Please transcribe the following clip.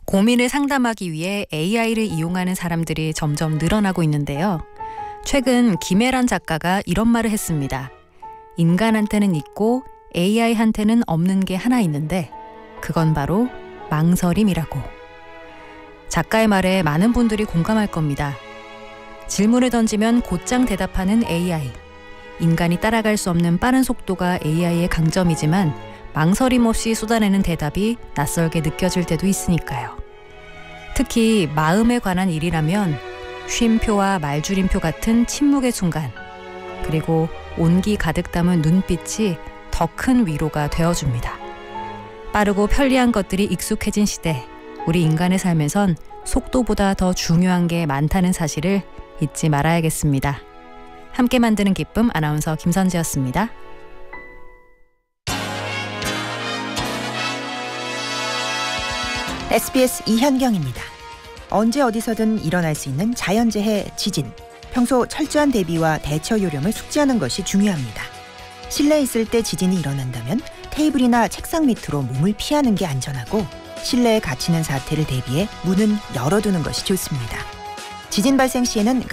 고민을 상담하기 위해 AI를 이용하는 사람들이 점점 늘어나고 있는데요. 최근 김혜란 작가가 이런 말을 했습니다. 인간한테는 있고 AI한테는 없는 게 하나 있는데 그건 바로 망설임이라고. 작가의 말에 많은 분들이 공감할 겁니다. 질문을 던지면 곧장 대답하는 AI. 인간이 따라갈 수 없는 빠른 속도가 AI의 강점이지만 망설임 없이 쏟아내는 대답이 낯설게 느껴질 때도 있으니까요. 특히 마음에 관한 일이라면 쉼표와 말줄임표 같은 침묵의 순간, 그리고 온기 가득 담은 눈빛이 더 큰 위로가 되어줍니다. 빠르고 편리한 것들이 익숙해진 시대, 우리 인간의 삶에선 속도보다 더 중요한 게 많다는 사실을 잊지 말아야겠습니다. 함께 만드는 기쁨, 아나운서 김선지였습니다. SBS 이현경입니다. 언제 어디서든 일어날 수 있는 자연재해 지진. 평소 철저한 대비와 대처 요령을 숙지하는 것이 중요합니다. 실내에 있을 때 지진이 일어난다면 테이블이나 책상 밑으로 몸을 피하는 게 안전하고, 실내에 갇히는 사태를 대비해 문은 열어두는 것이 좋습니다. 지진 발생 시에는